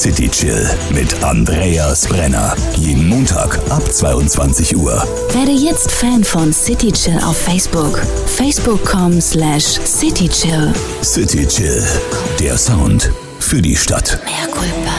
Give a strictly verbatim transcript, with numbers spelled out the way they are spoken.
City Chill mit Andreas Brenner. Jeden Montag ab zweiundzwanzig Uhr. Werde jetzt Fan von City Chill auf Facebook. Facebook punkt com slash City Chill. City Chill. Der Sound für die Stadt. Mea culpa.